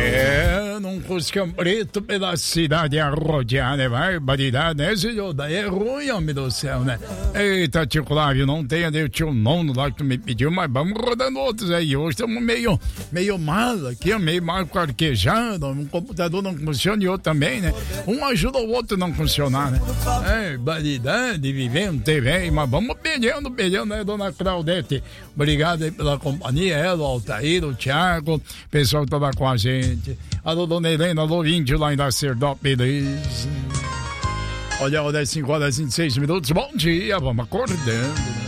Num Fusca preto pela cidade arrodeada, é barbaridade, né, senhor? Daí é ruim, homem do céu, né? Eita, tio Flávio, não tem ali o tio Nono lá que tu me pediu, mas vamos rodando outros aí. Hoje estamos meio mal aqui, meio mal carquejando, um computador não funciona e outro também, né? Um ajuda o outro a não funcionar, né? É, barbaridade, viver um TV, mas vamos pedindo, né, dona Claudete? Obrigado aí pela companhia, ela, o Altair, o Thiago, o pessoal que tá lá com a gente. Alô, dona Helena, alô, índio lá em Lacerdópolis, beleza? Olha, 10 5 horas e 26 minutos, bom dia, vamos acordando.